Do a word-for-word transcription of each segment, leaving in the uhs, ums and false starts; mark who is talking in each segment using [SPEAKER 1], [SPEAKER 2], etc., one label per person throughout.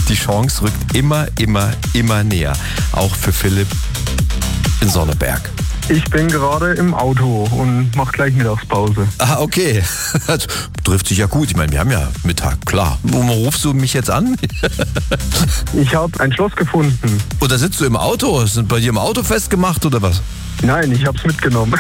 [SPEAKER 1] Die Chance rückt immer, immer, immer näher. Auch für Philipp in Sonneberg.
[SPEAKER 2] Ich bin gerade im Auto und mache gleich Mittagspause.
[SPEAKER 1] Ah, okay. Das trifft sich ja gut. Ich meine, wir haben ja Mittag, klar. Warum rufst du mich jetzt an?
[SPEAKER 2] Ich habe ein Schloss gefunden.
[SPEAKER 1] Oder sitzt du im Auto? Sind bei dir im Auto festgemacht oder was?
[SPEAKER 2] Nein, ich habe es mitgenommen.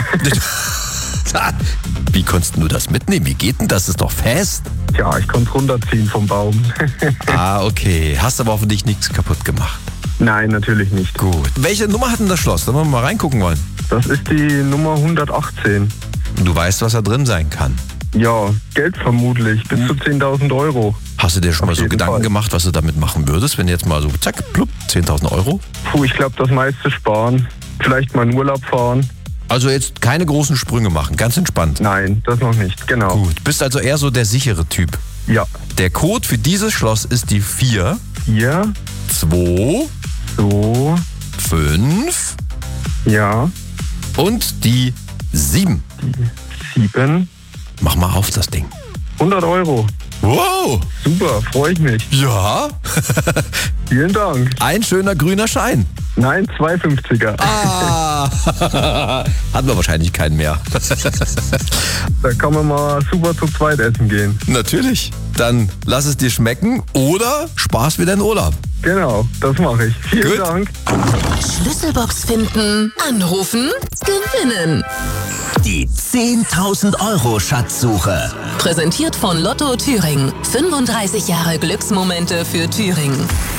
[SPEAKER 1] Wie konntest du das mitnehmen? Wie geht denn das? Das ist doch fest.
[SPEAKER 2] Ja, ich konnte es runterziehen vom Baum.
[SPEAKER 1] Ah, okay. Hast aber hoffentlich nichts kaputt gemacht.
[SPEAKER 2] Nein, natürlich nicht.
[SPEAKER 1] Gut. Welche Nummer hat denn das Schloss? Sollen wir mal reingucken wollen?
[SPEAKER 2] Das ist die Nummer hundertachtzehn.
[SPEAKER 1] Und du weißt, was da drin sein kann.
[SPEAKER 2] Ja, Geld vermutlich. Bis zu zehntausend Euro.
[SPEAKER 1] Hast du dir schon
[SPEAKER 2] Auf
[SPEAKER 1] mal so
[SPEAKER 2] jeden
[SPEAKER 1] Gedanken
[SPEAKER 2] Fall.
[SPEAKER 1] gemacht, was du damit machen würdest, wenn jetzt mal so, zack, plupp, zehntausend Euro?
[SPEAKER 2] Puh, ich glaube, das meiste sparen. Vielleicht mal in Urlaub fahren.
[SPEAKER 1] Also jetzt keine großen Sprünge machen, ganz entspannt.
[SPEAKER 2] Nein, das noch nicht. Genau.
[SPEAKER 1] Gut, bist also eher so der sichere Typ.
[SPEAKER 2] Ja.
[SPEAKER 1] Der Code für dieses Schloss ist die vier,
[SPEAKER 2] Hier.
[SPEAKER 1] zwei,
[SPEAKER 2] So.
[SPEAKER 1] fünf
[SPEAKER 2] Ja.
[SPEAKER 1] und die sieben.
[SPEAKER 2] Sieben.
[SPEAKER 1] Mach mal auf das Ding.
[SPEAKER 2] hundert Euro.
[SPEAKER 1] Wow!
[SPEAKER 2] Super, freue ich mich.
[SPEAKER 1] Ja,
[SPEAKER 2] Vielen Dank.
[SPEAKER 1] ein schöner grüner Schein.
[SPEAKER 2] Nein, zwei fünfziger.
[SPEAKER 1] Ah, hatten wir wahrscheinlich keinen mehr.
[SPEAKER 2] Da kann man mal super zu zweit essen gehen.
[SPEAKER 1] Natürlich. Dann lass es dir schmecken oder Spaß wieder in Urlaub.
[SPEAKER 2] Genau, das mache ich. Vielen
[SPEAKER 1] Gut.
[SPEAKER 2] Dank.
[SPEAKER 3] Schlüsselbox finden, anrufen, gewinnen.
[SPEAKER 4] Die zehntausend Euro Schatzsuche.
[SPEAKER 3] Präsentiert von Lotto Thüringen. fünfunddreißig Jahre Glücksmomente für Thüringen.